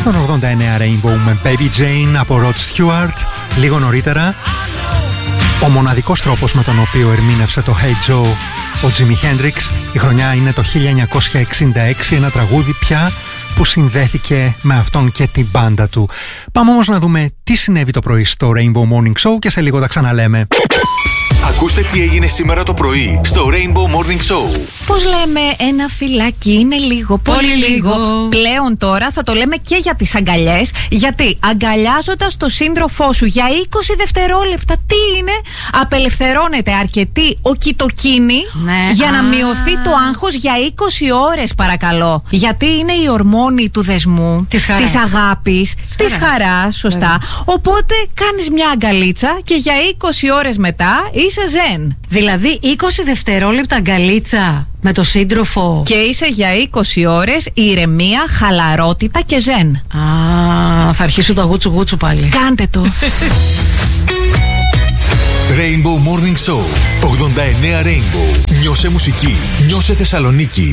στον 89 Rainbow με Baby Jane από Rod Stewart. Λίγο νωρίτερα, ο μοναδικός τρόπος με τον οποίο ερμήνευσε το Hey Joe ο Jimi Hendrix. Η χρονιά είναι το 1966, ένα τραγούδι πια που συνδέθηκε με αυτόν και την μπάντα του. Πάμε όμως να δούμε τι συνέβη το πρωί στο Rainbow Morning Show και σε λίγο τα ξαναλέμε. Ακούστε τι έγινε σήμερα το πρωί στο Rainbow Morning Show. Πώς λέμε, ένα φυλάκι είναι λίγο, πολύ λίγο. Πλέον τώρα θα το λέμε και για τις αγκαλιές. Γιατί αγκαλιάζοντας το σύντροφό σου για 20 δευτερόλεπτα, τι είναι, απελευθερώνεται αρκετή οκιτοκίνη, για να μειωθεί το άγχος για 20 ώρες, παρακαλώ. Γιατί είναι η ορμόνη του δεσμού, της αγάπης, της χαράς, σωστά. Οπότε κάνεις μια αγκαλίτσα και για 20 ώρες μετά είσαι ζεν. Δηλαδή 20 δευτερόλεπτα αγκαλίτσα με το σύντροφο. Και είσαι για 20 ώρες ηρεμία, χαλαρότητα και ζεν. Θα αρχίσουν τα γούτσου γούτσου πάλι. Κάντε το. Rainbow Morning Show 89 Rainbow. Νιώσε μουσική, νιώσε Θεσσαλονίκη.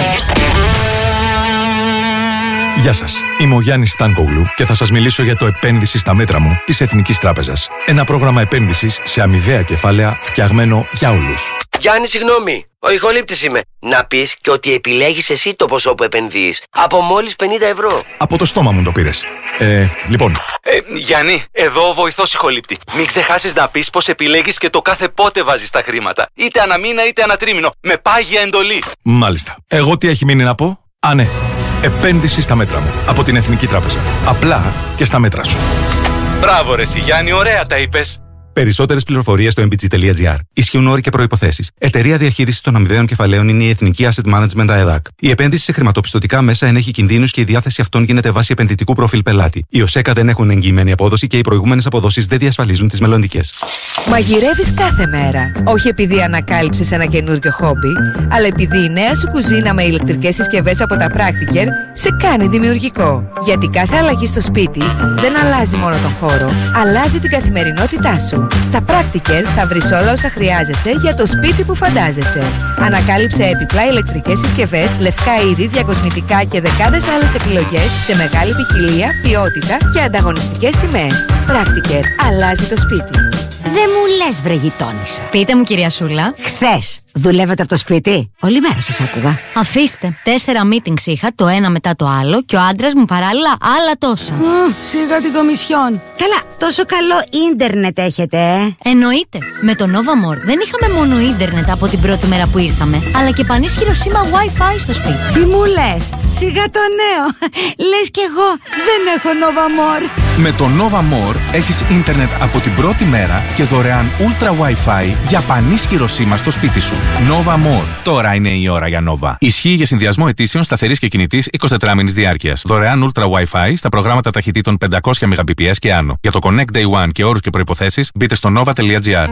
Γεια σας, είμαι ο Γιάννης Στάνκογλου και θα σας μιλήσω για το επένδυση στα μέτρα μου της Εθνικής Τράπεζας. Ένα πρόγραμμα επένδυσης σε αμοιβαία κεφάλαια φτιαγμένο για όλους. Γιάννη, συγγνώμη, ο ηχολήπτης είμαι. Να πεις και ότι επιλέγεις εσύ το ποσό που επενδύεις. Από μόλις 50 ευρώ. Από το στόμα μου το πήρες. Λοιπόν. Γιάννη, εδώ ο βοηθός ηχολήπτη. Μην ξεχάσεις να πεις πως επιλέγεις και το κάθε πότε βάζεις τα χρήματα. Είτε αναμήνα είτε ανατρίμηνο. Με πάγια εντολή. Μάλιστα. Εγώ τι έχει μείνει να πω? Ναι. Επένδυση στα μέτρα μου. Από την Εθνική Τράπεζα. Απλά και στα μέτρα σου. Μπράβο ρε εσύ Γιάννη, ωραία τα είπες. Περισσότερες πληροφορίες στο mbg.gr. Ισχύουν όροι και προϋποθέσεις. Εταιρεία διαχείρισης των αμοιβαίων κεφαλαίων είναι η Εθνική Asset Management ΑΕΔΑΚ. Η επένδυση σε χρηματοπιστωτικά μέσα ενέχει κινδύνους και η διάθεση αυτών γίνεται βάσει επενδυτικού προφίλ πελάτη. Οι ΟΣΕΚΑ δεν έχουν εγγυημένη απόδοση και οι προηγούμενες αποδόσεις δεν διασφαλίζουν τις μελλοντικές. Μαγειρεύεις κάθε μέρα. Όχι επειδή ανακάλυψες ένα καινούριο χόμπι, αλλά επειδή η νέα σου κουζίνα με ηλεκτρικές συσκευές από τα Practiker σε κάνει δημιουργικό. Γιατί κάθε αλλαγή στο σπίτι δεν αλλάζει μόνο τον χώρο, αλλάζει την καθημερινότητά σου. Στα Practiker θα βρεις όλα όσα χρειάζεσαι για το σπίτι που φαντάζεσαι. Ανακάλυψε επιπλά ηλεκτρικές συσκευές, λευκά είδη, διακοσμητικά και δεκάδες άλλες επιλογές σε μεγάλη ποικιλία, ποιότητα και ανταγωνιστικές τιμές. Practiker. Αλλάζει το σπίτι. Δεν μου λες, βρε γειτόνισσα. Πείτε μου, κυρία Σούλα. Χθες δουλεύατε από το σπίτι? Όλη μέρα σας άκουγα. Αφήστε. 4 meetings είχα, το ένα μετά το άλλο, και ο άντρας μου παράλληλα άλλα τόσα. Σιγά την κομισιόν. Καλά, τόσο καλό ίντερνετ έχετε, Εννοείται. Με το Nova More δεν είχαμε μόνο ίντερνετ από την πρώτη μέρα που ήρθαμε, αλλά και πανίσχυρο σήμα Wi-Fi στο σπίτι. Τι μου λες? Σιγά το νέο. Λες κι εγώ δεν έχω Nova More. Με το Nova More έχεις ίντερνετ από την πρώτη μέρα και δωρεάν Ultra Wi-Fi για πανίσχυρο σήμα στο σπίτι σου. Nova More. Τώρα είναι η ώρα για Nova. Ισχύει για συνδυασμό ετήσεων σταθερής και κινητής 24 μήνες διάρκειας. Δωρεάν Ultra Wi-Fi στα προγράμματα ταχυτήτων 500 Mbps και άνω. Για το Connect Day One και όρους και προϋποθέσεις μπείτε στο nova.gr.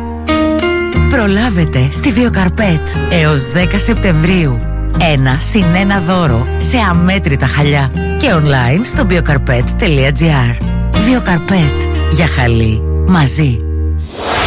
Προλάβετε στη Βιοκαρπέτ έως 10 Σεπτεμβρίου. 1+1 δώρο σε αμέτρητα χαλιά. Και online στο biocarpet.gr. Βιοκαρπέτ. Για χαλί μαζί.